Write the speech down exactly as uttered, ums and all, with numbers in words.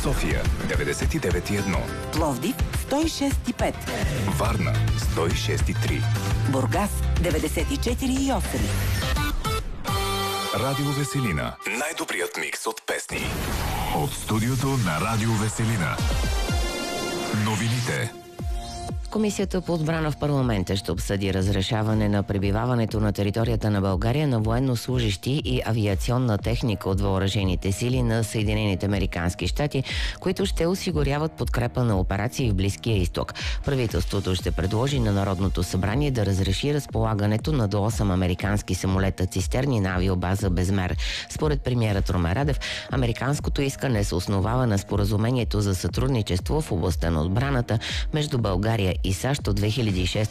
София деветдесет и девет и едно, Пловдив сто и шест и пет, Варна сто и шест и три, Бургас деветдесет и четири и осем. Радио Веселина. Най-добрият микс от песни. От студиото на Радио Веселина. Новините. Комисията по отбрана в парламента ще обсъди разрешаване на пребиваването на територията на България на военнослужещи и авиационна техника от въоръжените сили на Съединените американски щати, които ще осигуряват подкрепа на операции в Близкия изток. Правителството ще предложи на Народното събрание да разреши разполагането на до осем американски самолета цистерни на авиобаза Безмер. Според премиерът Румен Радев, американското искане се основава на споразумението за сътрудничество в областта на отбраната между България и САЩ от две хиляди и шеста